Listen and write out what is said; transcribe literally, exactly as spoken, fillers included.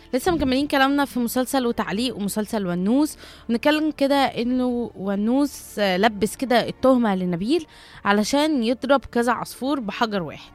لسه مكملين كلامنا في مسلسل وتعليق ومسلسل ونوس. بنتكلم كده انه ونوس آه، لبس كده التهمة لنبيل علشان يضرب كذا عصفور بحجر واحد.